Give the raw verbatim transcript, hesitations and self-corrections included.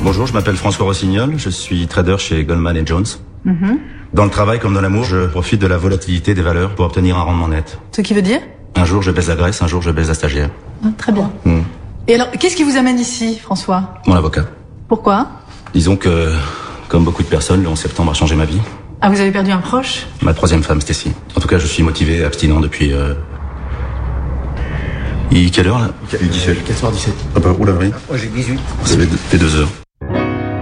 Bonjour, je m'appelle François Rossignol, je suis trader chez Goldman and Jones. Mm-hmm. Dans le travail comme dans l'amour, je profite de la volatilité des valeurs pour obtenir un rendement net. Ce qui veut dire? Un jour je baise la graisse, un jour je baise la stagiaire. Ah, très bien. Mm. Et alors, qu'est-ce qui vous amène ici, François? Mon avocat. Pourquoi? Disons que, comme beaucoup de personnes, le onze septembre a changé ma vie. Ah, vous avez perdu un proche? Ma troisième femme, Stécie. En tout cas, je suis motivé et abstinent depuis... Euh... Il quelle heure là? dix-sept. quatre heures dix-sept. Ah bah, oula, oui. Moi j'ai dix-huit. Ça fait deux heures.